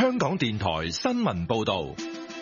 香港電台新聞報道。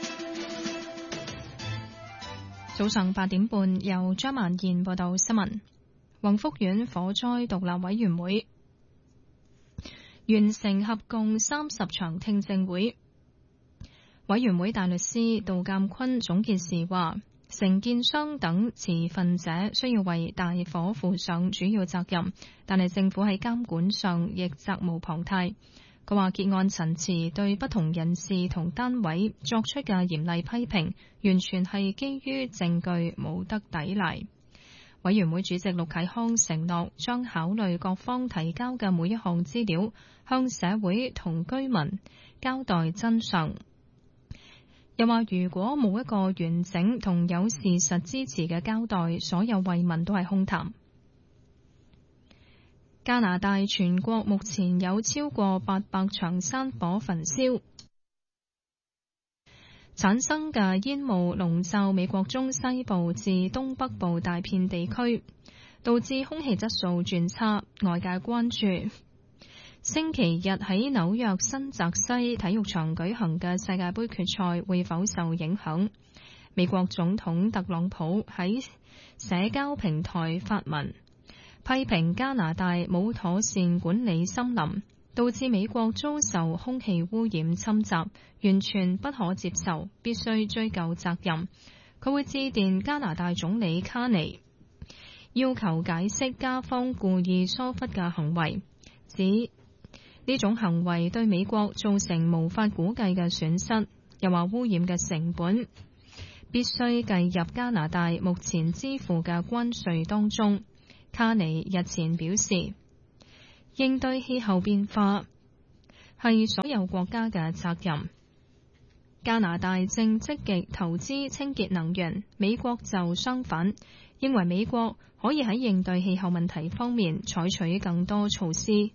早上8點半，由張曼燕報道新聞。宏福苑火災獨立委員會完成合共30場聽證會。委員會大律師杜鑑坤總結時話，承建商等持份者需要為大火負上主要責任，但係政府喺監管上亦責無旁貸。佢話結案陳詞對不同人士同單位作出嘅嚴厲批評，完全係基於證據，冇得抵賴。委員會主席陸啟康承諾將考慮各方提交嘅每一項資料，向社會同居民交代真相。又話如果冇一個完整同有事實支持嘅交代，所有慰問都係空談。加拿大全國目前有超過800場山火焚燒，產生嘅煙霧籠罩美國中西部至東北部大片地區，導致空氣質素轉差，外界關注星期日喺紐約新澤西體育場舉行嘅世界盃決賽會否受影響。美國總統特朗普喺社交平台發文，批評加拿大冇妥善管理森林，導致美國遭受空氣污染侵襲，完全不可接受，必須追究責任。佢會致電加拿大總理卡尼，要求解釋加方故意疏忽嘅行為，指呢種行為對美國造成無法估計嘅損失，又話污染嘅成本必須計入加拿大目前支付嘅關稅當中。卡尼日前表示，應對氣候變化係所有國家嘅責任。加拿大正積極投資清潔能源，美國就相反，認為美國可以喺應對氣候問題方面採取更多措施。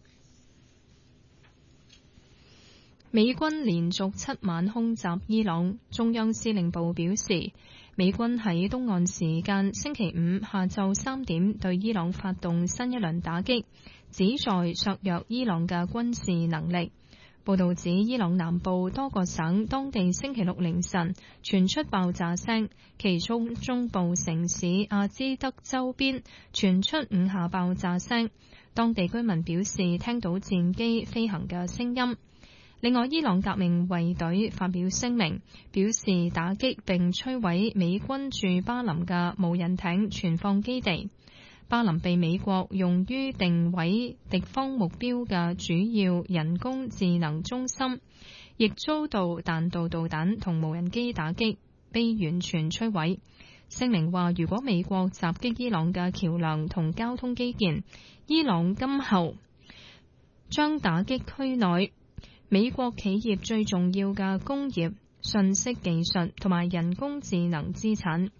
美軍連續7晚空襲伊朗，中央司令部表示，美軍喺東岸時間星期五下晝3點對伊朗發動新一輪打擊，旨在削弱伊朗嘅軍事能力。報道指，伊朗南部多個省當地星期六凌晨傳出爆炸聲，其中中部城市阿茲德周邊傳出5下爆炸聲，當地居民表示聽到戰機飛行嘅聲音。另外，伊朗革命衛隊發表聲明，表示打擊並摧毀美軍駐巴林嘅無人艇存放基地。巴林被美國用於定位敵方目標嘅主要人工智能中心，亦遭到彈道導彈同無人機打擊，被完全摧毀。聲明話，如果美國襲擊伊朗嘅橋樑同交通基建，伊朗今後將打擊區內美國企業最重要嘅工業、信息技術同埋人工智能資產。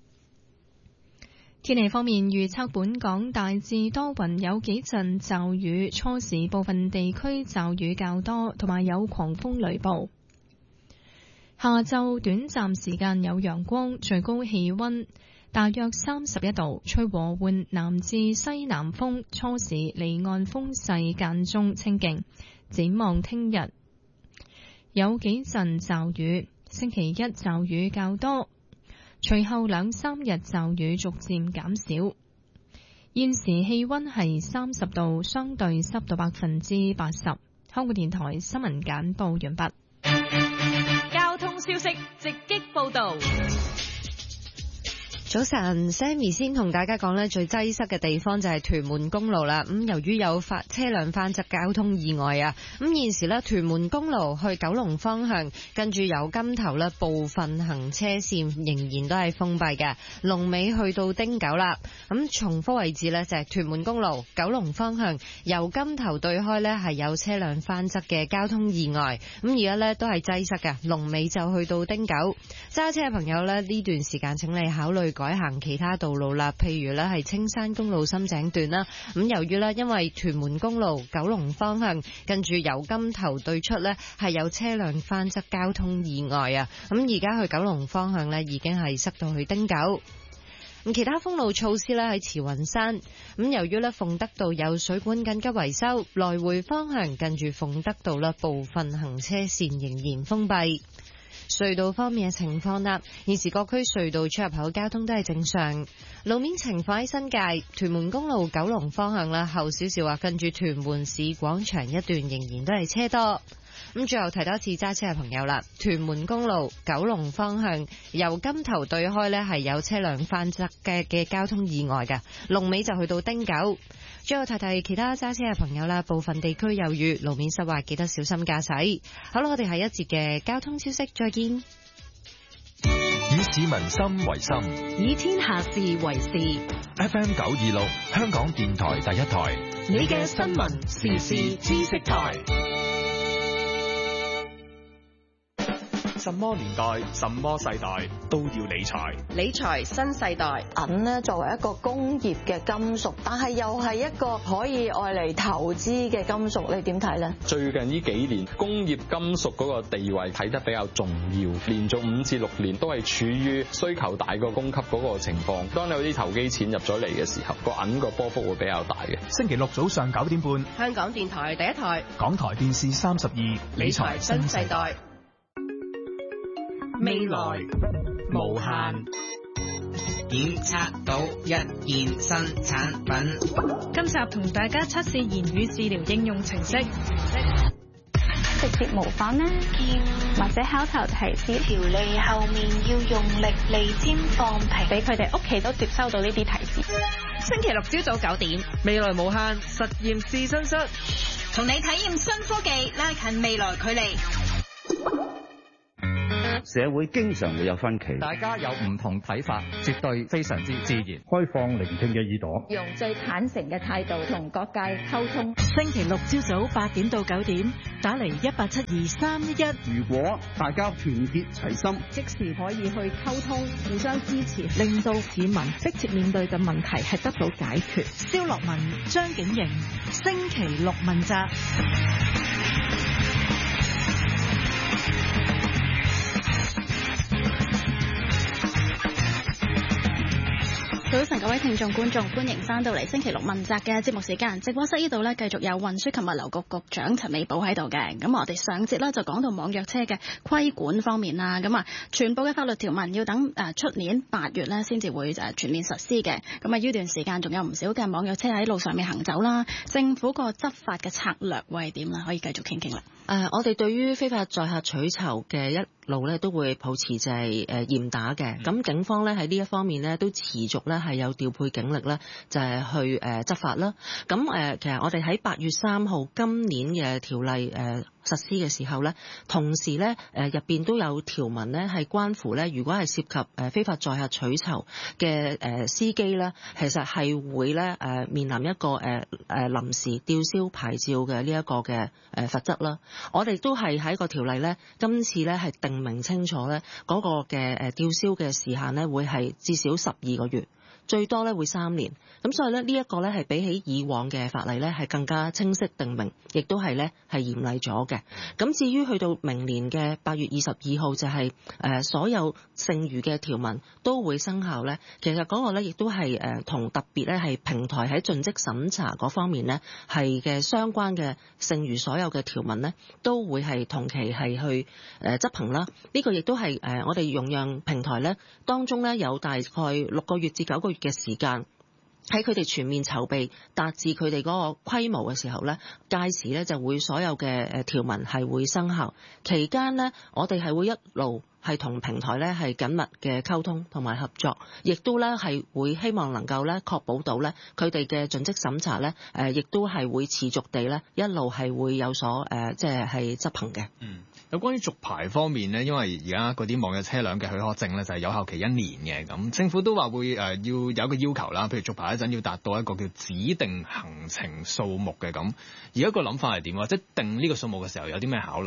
天氣方面，預測本港大致多雲，有幾陣驟雨，初時部分地區驟雨較多，同埋有狂風雷暴。下晝短暫時間有陽光，最高氣溫大約31度，吹和緩南至西南風，初時離岸風勢間中清勁。展望聽日有幾陣驟雨，星期一驟雨較多，隨後2-3日驟雨逐漸減少。現時氣溫係30度，相對濕度80%。香港電台新聞簡報完畢。 交通消息直擊報道。 早晨 ，Sammy 先同大家講呢，最擠塞嘅地方就係屯門公路啦。由於有車輛翻側交通意外啊，現時呢，屯門公路去九龍方向，跟住有金頭呢部分行車線仍然都係封閉嘅，龍尾去到汀九啦。重複位置呢，就係屯門公路九龍方向，由金頭對開呢係有車輛翻側嘅交通意外。而家呢都係擠塞嘅，龍尾就去到汀九。揸車嘅朋友呢，呢段時間請你考慮改行其他道路啦，譬如咧係青山公路深井段啦。由於咧因為屯門公路九龍方向跟住由金頭對出咧係有車輛翻側交通意外啊，而家去九龍方向咧已經係塞到去汀九。 咁其他封路措施咧喺慈雲山，咁由於咧鳳德道有水管緊急維修，來回方向近住鳳德道啦部分行車線仍然封閉。隧道方面嘅情況啦，現時各區隧道出入口交通都係正常。路面情況喺新界屯門公路九龍方向啦，後少少啊，跟住屯門市廣場一段仍然都係車多。咁最後提多一次揸車嘅朋友啦，屯門公路九龍方向由金頭對開呢係有車輛翻側嘅交通意外嘅，龍尾就去到汀九。最後提提其他揸車嘅朋友啦，部分地區有雨，路面濕滑，記得小心駕駛。好啦，我哋下一節嘅交通消息再見。 以市民心為心， 以天下事為事。 FM 926香港電台第一台， 你嘅新聞時事知識台。 什麼年代、什麼世代都要理財。 理財新世代， 銀呢作為一個工業嘅金屬，但係又係一個可以愛嚟投資嘅金屬，你點睇呢？ 最近呢幾年，工業金屬嗰個地位睇得比較重要，連續5至6年都係處於需求大過供給嗰個情況。當有啲投機錢入咗嚟嘅時候，個銀個波幅會比較大嘅。 星期六早上9點半， 香港電台第一台， 港台電視32， 理財新世代。 未來無限， 檢測到一件新產品。 今集同大家測試言語治療應用程式， 直接模仿啦，或者口頭提示，條脷後面要用力，脷尖放平，俾佢哋屋企都接收到呢啲提示。 星期六朝早9點， 未來無限實驗試身室， 同你體驗新科技，拉近未來距離。 社會經常會有分歧， 大家有唔同睇法，絕對非常之自然。 開放聆聽嘅耳朵， 用最坦誠嘅態度同各界溝通。 星期六朝早8點到9點，打嚟1872311。 如果大家團結齊心， 即時可以去溝通，互相支持， 令到市民迫切面對嘅問題係得到解決。蕭樂文、張景瑩，星期六問責。 早晨，各位聽眾觀眾，歡迎翻到嚟星期六問責嘅節目時間。直播室呢度呢，繼續有運輸及物流局局長陳美寶喺度嘅。咁我哋上節呢就講到網約車嘅規管方面啦。咁啊，全部嘅法律條文要等出年8月呢先至會全面實施嘅。咁啊，呢段時間仲有唔少嘅網約車喺路上面行走啦。政府個執法嘅策略會係點啦？可以繼續傾傾啦。 我哋對於非法載客取酬嘅一路咧都會抱持就係嚴打嘅。咁警方咧喺呢一方面咧都持續咧係有調配警力咧，就係去執法啦。咁其實我哋喺8月3號今年嘅條例實施嘅時候咧，同時咧入邊都有條文咧係關乎咧，如果係涉及非法載客取酬嘅司機咧，其實係會咧面臨一個臨時吊銷牌照嘅呢一個嘅罰則啦。我哋都係喺個條例咧，今次咧係定明清楚咧嗰個嘅吊銷嘅時限咧會係至少12個月。最多咧會3年，咁所以咧呢一個咧係比起以往嘅法例咧係更加清晰定明，亦都係咧係嚴厲咗嘅。咁至於去到明年嘅8月22號就係所有剩餘嘅條文都會生效咧。其實嗰個咧亦都係同特別咧係平台喺盡職審查嗰方面咧係嘅相關嘅剩餘所有嘅條文咧都會係同期係去執行啦。呢個亦都係我哋容讓平台咧當中咧有大概6個月至9個月嘅時間，喺佢哋全面籌備達至佢哋嗰個規模嘅時候咧，屆時咧就會所有嘅條文係會生效。期間咧，我哋係會一路係同平台咧係緊密嘅溝通同埋合作，亦都咧係會希望能夠咧確保到咧佢哋嘅盡職審查咧亦都係會持續地咧一路係會有所即係執行嘅。 有關於續牌方面呢，因為而家嗰啲網約車輛嘅許可證咧就係有效期1年嘅，咁政府都話會要有個要求啦，譬如續牌嗰陣要達到一個叫指定行程數目嘅咁。而家個諗法係點啊？即係定呢個數目嘅時候有啲咩考慮咧？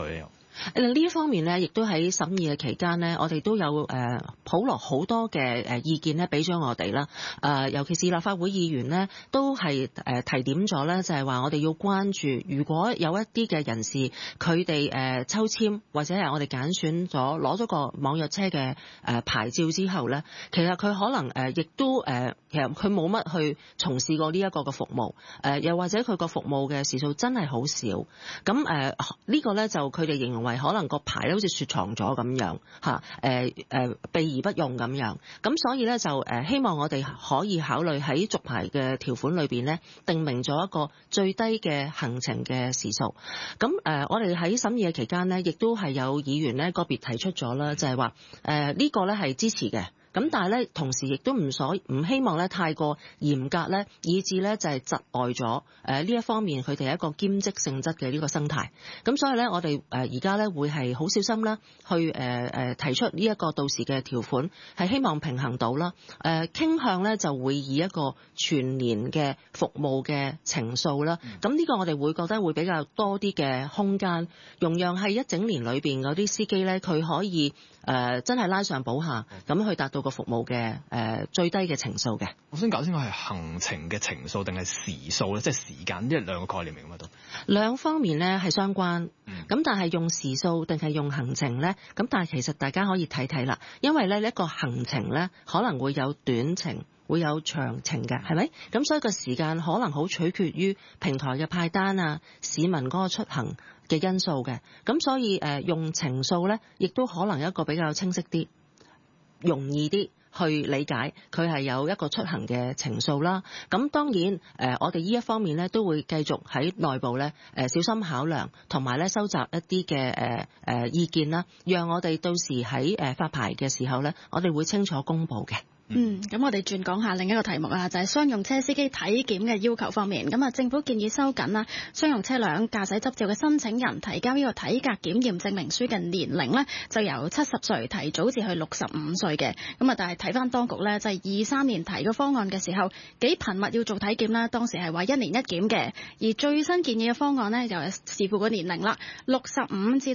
呢一方面咧，亦都喺審議嘅期間呢，我哋都有普羅好多嘅意見咧，俾咗我哋啦。尤其是立法會議員呢，都係提點咗咧，就係話我哋要關注，如果有一啲嘅人士佢哋抽籤或者係我哋揀選咗攞咗個網約車嘅牌照之後咧，其實佢可能亦都其實佢冇乜去從事過呢一個嘅服務，又或者佢個服務嘅時數真係好少。咁呢個咧就佢哋形容為可能個牌咧好似雪藏咗咁樣嚇，備而不用咁樣。咁所以咧就希望我哋可以考慮喺續牌嘅條款裏邊咧，定明咗一個最低嘅行程嘅時數。咁我哋喺審議嘅期間呢，亦都係有議員咧個別提出咗啦，就係話呢個咧係支持嘅。咁但係咧，同時亦都唔希望咧太過嚴格咧，以致咧就係窒礙咗呢一方面佢哋一個兼職性質嘅呢個生態。咁所以咧，我哋而家咧會係好小心啦，去提出呢一個到時嘅條款，係希望平衡到啦。傾向咧就會以一個全年嘅服務嘅程數啦。咁呢個我哋會覺得會比較多啲嘅空間，容讓係一整年裏邊嗰啲司機咧，佢可以真係拉上補下，咁去達到個服務嘅最低嘅程數嘅。 我想搞清楚係行程嘅程數定係時數咧，即係時間呢兩個概念嚟㗎嘛都。 兩方面咧係相關，咁但係用時數定係用行程咧？咁但係其實大家可以睇睇啦，因為咧一個行程咧可能會有短程，會有長程嘅，係咪？咁所以個時間可能好取決於平台嘅派單啊，市民嗰個出行嘅因素嘅。咁所以用程數咧，亦都可能一個比較清晰啲、容易啲去理解，佢係有一個出行嘅程數啦。咁當然我哋呢一方面咧都會繼續喺內部咧小心考量，同埋咧收集一啲嘅意見啦，讓我哋到時喺發牌嘅時候咧，我哋會清楚公佈嘅。 咁我哋轉講下另一個題目啊，就係商用車司機體檢嘅要求方面。咁啊，政府建議收緊啦，商用車輛駕駛執照嘅申請人提交呢個體格檢驗證明書嘅年齡呢，就由70歲提早至去65歲嘅。咁啊，但係睇翻當局呢，就係23年提個方案嘅時候，幾頻密要做體檢啦。當時係話1年1檢嘅，而最新建議嘅方案呢，又係視乎個年齡啦，65至